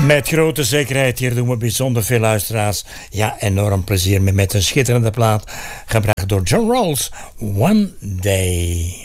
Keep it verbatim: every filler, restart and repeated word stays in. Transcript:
Met grote zekerheid, hier doen we bijzonder veel luisteraars. Ja, enorm plezier mee met een schitterende plaat. Gebracht door John Rawls, One Day.